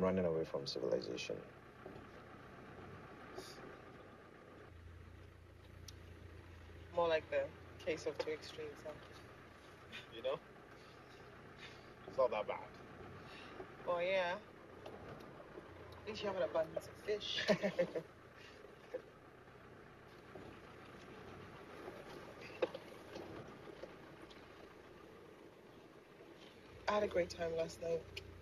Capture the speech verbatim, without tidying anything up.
running away from civilization. More like the case of two extremes, huh? You know? It's not that bad. Oh, yeah. At least you have an abundance of fish. I had a great time last night.